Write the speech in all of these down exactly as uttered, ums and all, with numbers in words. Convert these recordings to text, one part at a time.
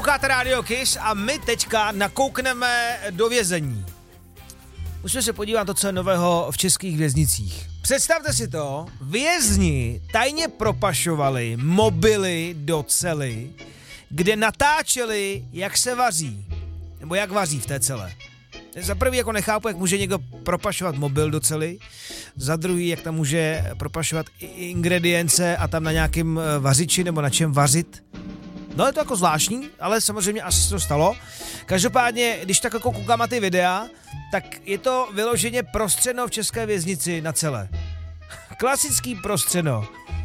Posloucháte Radio Kiss a my teďka nakoukneme do vězení. Musíme se podívat to, co je nového v českých věznicích. Představte si to, vězni tajně propašovali mobily do cely, kde natáčeli, jak se vaří. Nebo jak vaří v té cele. Za prvý jako nechápu, jak může někdo propašovat mobil do cely. Za druhý, jak tam může propašovat ingredience a tam na nějakém vařiči nebo na čem vařit. No je to jako zvláštní, ale samozřejmě asi se to stalo. Každopádně, když tak jako koukám na ty videa, tak je to vyloženě prostřeno v české věznici na celé. Klasický prostřeno.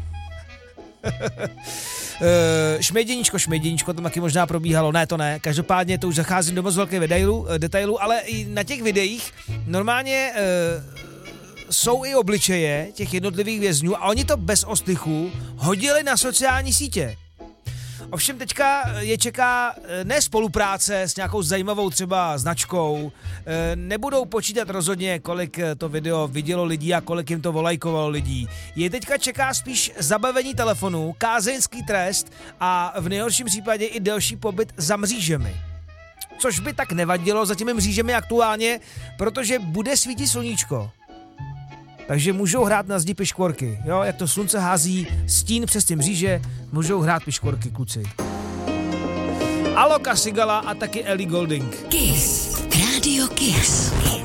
šměděníčko, šměděníčko, to taky možná probíhalo, ne to ne, každopádně to už zacházím do moc velkých detailů, detailů, ale i na těch videích normálně e, jsou i obličeje těch jednotlivých vězňů a oni to bez ostychu hodili na sociální sítě. Ovšem teďka je čeká ne spolupráce s nějakou zajímavou třeba značkou, nebudou počítat rozhodně, kolik to video vidělo lidí a kolik jim to volajkovalo lidí. Je teďka čeká spíš zabavení telefonu, kázeňský trest a v nejhorším případě i delší pobyt za mřížemi. Což by tak nevadilo za těmi mřížemi aktuálně, protože bude svítit sluníčko. Takže můžou hrát na zdi piškvorky, jo, jak to slunce hází stín přes ty mříže, můžou hrát piškvorky kluci. Alok Sigala a taky Ellie Goulding. Kiss, Radio Kiss.